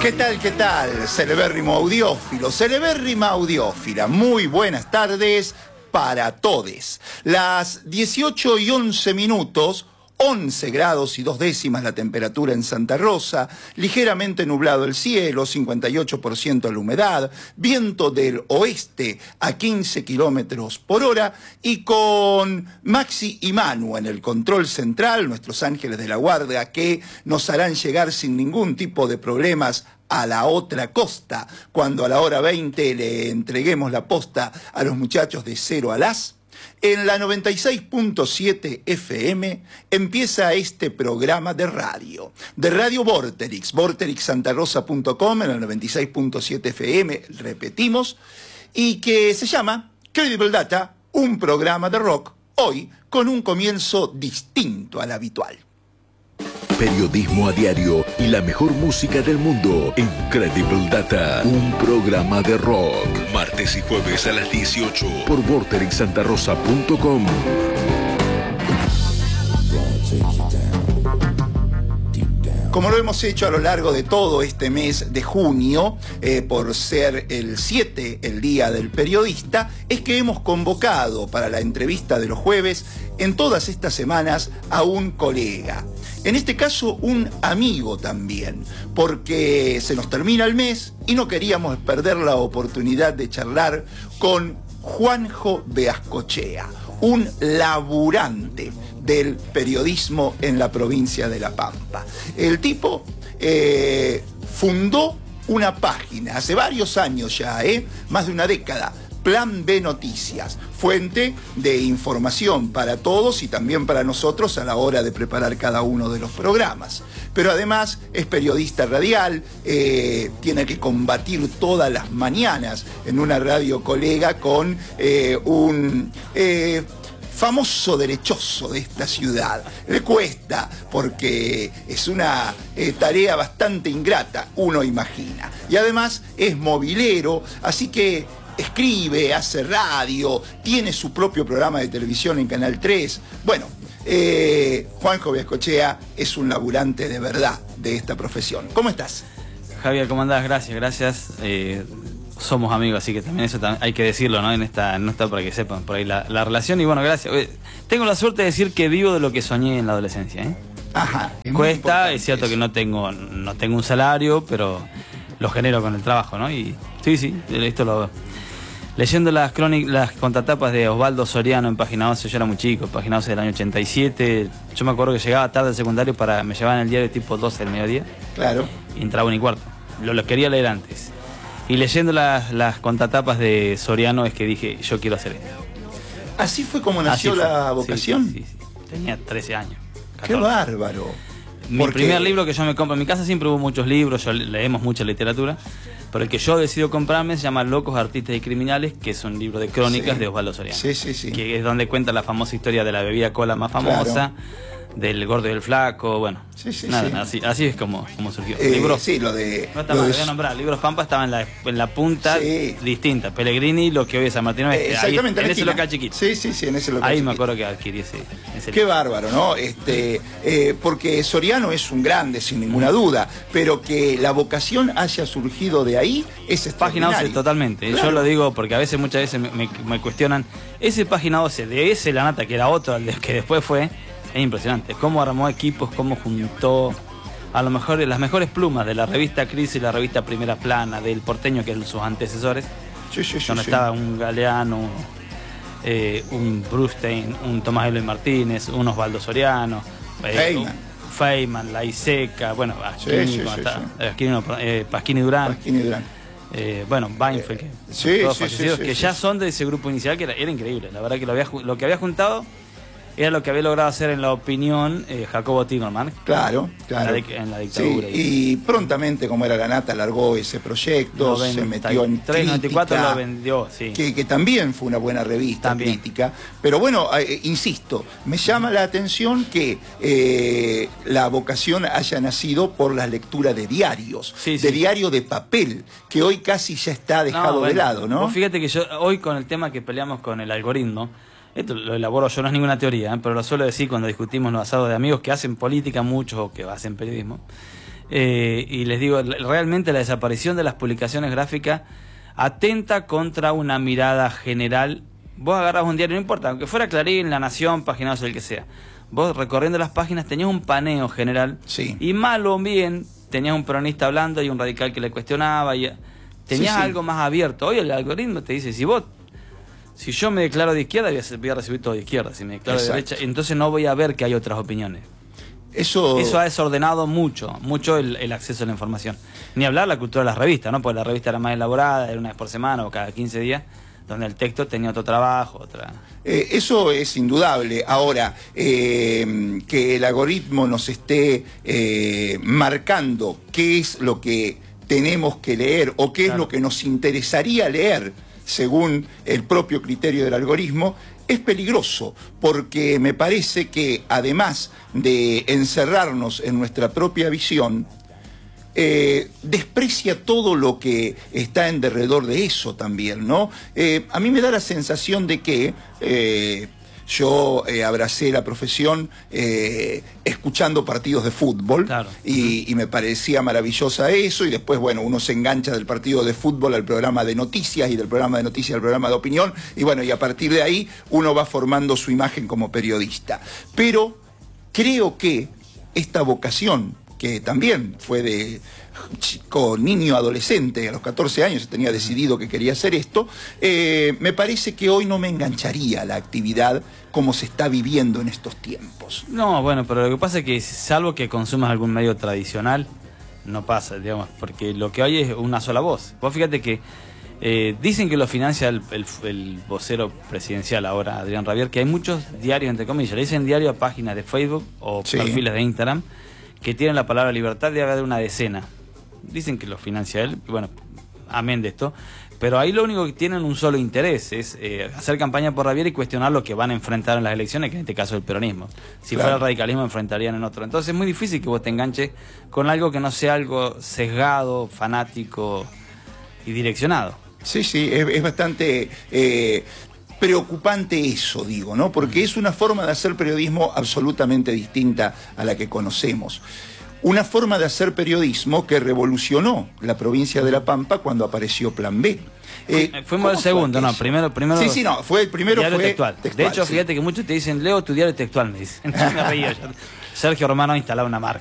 ¿Qué tal, qué tal? Celebérrimo audiófilo, celebérrima audiófila. Muy buenas tardes para todes. Las 18:11, 11 grados y 2 décimas la temperatura en Santa Rosa, ligeramente nublado el cielo, 58% la humedad, viento del oeste a 15 kilómetros por hora y con Maxi y Manu en el control central, nuestros ángeles de la guardia que nos harán llegar sin ningún tipo de problemas a la otra costa, cuando a la hora 20 le entreguemos la posta a los muchachos de Cero a Las. En la 96.7 FM empieza este programa de radio Vorterix, vorterixsantarosa.com en el 96.7 FM, repetimos, y que se llama Credible Data, un programa de rock, hoy con un comienzo distinto al habitual. Periodismo a diario y la mejor música del mundo en Credible Data, un programa de rock. Martes y jueves a las 18 por vorterixsantarosa.com. Como lo hemos hecho a lo largo de todo este mes de junio, por ser el 7, el Día del Periodista, es que hemos convocado para la entrevista de los jueves, en todas estas semanas, a un colega. En este caso, un amigo también, porque se nos termina el mes y no queríamos perder la oportunidad de charlar con Juanjo Beascochea, un laburante del periodismo en la provincia de La Pampa. El tipo fundó una página hace varios años ya, más de una década, Plan B Noticias, fuente de información para todos y también para nosotros a la hora de preparar cada uno de los programas. Pero además es periodista radial, tiene que combatir todas las mañanas en una radio colega con un famoso derechoso de esta ciudad. Le cuesta porque es una tarea bastante ingrata, uno imagina. Y además es movilero, así que escribe, hace radio, tiene su propio programa de televisión en Canal 3. Bueno, Juanjo Beascochea es un laburante de verdad de esta profesión. ¿Cómo estás? Javier, ¿cómo andás? Gracias. Somos amigos, así que también eso hay que decirlo, ¿no? En esta para que sepan por ahí la relación. Y bueno, gracias. Tengo la suerte de decir que vivo de lo que soñé en la adolescencia, ¿eh? Ajá. Cuesta, es cierto que no tengo un salario, pero lo genero con el trabajo, ¿no? Y sí, esto lo... Leyendo las contratapas de Osvaldo Soriano en Página 11, yo era muy chico, Página 11 del año 87, yo me acuerdo que llegaba tarde al secundario, me llevaban el diario tipo 12 del mediodía. Claro. Y entraba 1:15. Lo quería leer antes. Y leyendo las contratapas de Soriano es que dije, yo quiero hacer esto. ¿Así fue como nació la vocación? Sí. Tenía 13 años. 14. ¡Qué bárbaro! Mi primer libro que yo me compro, en mi casa siempre hubo muchos libros, leemos mucha literatura, pero el que yo decido comprarme se llama Locos, Artistas y Criminales, que es un libro de crónicas de Osvaldo Soriano. Sí. Que es donde cuenta la famosa historia de la bebida cola más famosa, claro, del gordo y el flaco, bueno. Así es como surgió. Libros, sí, lo de... No está mal, voy a nombrar. Libros Pampa estaba en la punta distinta. Pellegrini, lo que hoy es San Martín Oeste. Exactamente, en ese local chiquito. Sí, en ese local ahí chiquito. Me acuerdo que adquirí ese Qué libro. bárbaro, ¿no? Porque Soriano es un grande, sin ninguna duda, pero que la vocación haya surgido de ahí es Página extraordinario. 12, totalmente. Claro. Yo lo digo porque muchas veces me cuestionan. Ese Página 12 de ese La Nata, que era otro, el que después fue... Es impresionante, cómo armó equipos, cómo juntó a lo mejor las mejores plumas de la revista Crisis y la revista Primera Plana, del Porteño, que eran sus antecesores. Donde estaba un Galeano, un Brustein, un Tomás Eloy Martínez, un Osvaldo Soriano, Feynman, La Iseca, bueno, Pasquini Durán. Bueno, Weinfeld, todos fallecidos, que ya son de ese grupo inicial, que era increíble. La verdad que lo que había juntado era lo que había logrado hacer en la opinión Jacobo Timerman. Claro. En la dictadura. Sí, y prontamente, como era La Nata, largó ese proyecto, se metió en 94 lo vendió, sí. Que también fue una buena revista crítica. Pero bueno, insisto, me llama la atención que la vocación haya nacido por la lectura de diarios, de diario de papel, que hoy casi ya está dejado de lado, ¿no? Vos fíjate que yo hoy con el tema que peleamos con el algoritmo, esto lo elaboro yo, no es ninguna teoría, pero lo suelo decir cuando discutimos los asados de amigos que hacen política muchos o que hacen periodismo. y les digo, realmente la desaparición de las publicaciones gráficas atenta contra una mirada general. Vos agarras un diario, no importa, aunque fuera Clarín, La Nación, Página 12, el que sea. Vos recorriendo las páginas tenías un paneo general, sí, y mal o bien tenías un peronista hablando y un radical que le cuestionaba, y tenías algo más abierto. Hoy el algoritmo te dice, si yo me declaro de izquierda, voy a recibir todo de izquierda. Si me declaro de derecha, entonces no voy a ver que hay otras opiniones. Eso ha desordenado mucho el acceso a la información. Ni hablar la cultura de las revistas, ¿no? Porque la revista era más elaborada, era una vez por semana o cada 15 días, donde el texto tenía otro trabajo, eso es indudable. Ahora, que el algoritmo nos esté marcando qué es lo que tenemos que leer o qué es lo que nos interesaría leer según el propio criterio del algoritmo, es peligroso, porque me parece que además de encerrarnos en nuestra propia visión, desprecia todo lo que está en derredor de eso también, ¿no? A mí me da la sensación de que yo abracé la profesión escuchando partidos de fútbol, claro, y me parecía maravillosa eso, y después, bueno, uno se engancha del partido de fútbol al programa de noticias, y del programa de noticias al programa de opinión, y bueno, y a partir de ahí uno va formando su imagen como periodista. Pero creo que esta vocación, que también fue de chico, niño, adolescente, a los 14 años tenía decidido que quería hacer esto, me parece que hoy no me engancharía a la actividad como se está viviendo en estos tiempos. No, bueno, pero lo que pasa es que salvo que consumas algún medio tradicional, no pasa, digamos, porque lo que hay es una sola voz. Vos fíjate que dicen que lo financia el vocero presidencial ahora, Adrián Rabier, que hay muchos diarios, entre comillas, le dicen diario a páginas de Facebook o perfiles de Instagram, que tienen la palabra libertad, debe haber una decena. Dicen que lo financia él, y bueno, amén de esto. Pero ahí lo único que tienen un solo interés es hacer campaña por Rabier y cuestionar lo que van a enfrentar en las elecciones, que en este caso es el peronismo. Si fuera el radicalismo, enfrentarían en otro. Entonces es muy difícil que vos te enganches con algo que no sea algo sesgado, fanático y direccionado. Sí, es bastante preocupante eso, digo, ¿no? Porque es una forma de hacer periodismo absolutamente distinta a la que conocemos. Una forma de hacer periodismo que revolucionó la provincia de La Pampa cuando apareció Plan B. Fuimos el segundo, no, primero. Sí, no, fue el primero. Diario fue textual. De hecho, fíjate que muchos te dicen, leo tu diario textual, me dicen. Entonces me reía. Sergio Romano instalaba una marca.